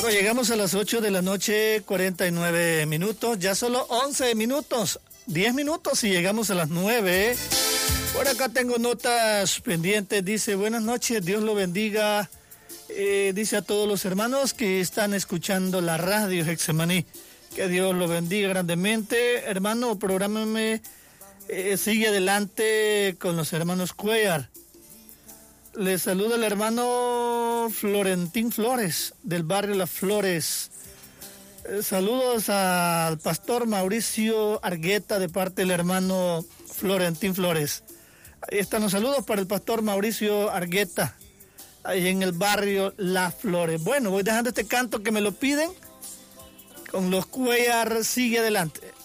Bueno, llegamos a las 8 de la noche, 49 minutos, ya solo 11 minutos, 10 minutos y llegamos a las 9. Por acá tengo notas pendientes, dice, buenas noches, Dios lo bendiga, dice a todos los hermanos que están escuchando la radio Getsemaní, que Dios lo bendiga grandemente, hermano, prográmame, sigue adelante con los hermanos Cuellar. Les saluda el hermano Florentín Flores, del barrio Las Flores. Saludos al pastor Mauricio Argueta, de parte del hermano Florentín Flores. Ahí están los saludos para el pastor Mauricio Argueta, ahí en el barrio Las Flores. Bueno, voy dejando este canto que me lo piden. Con los Cuellar, sigue adelante.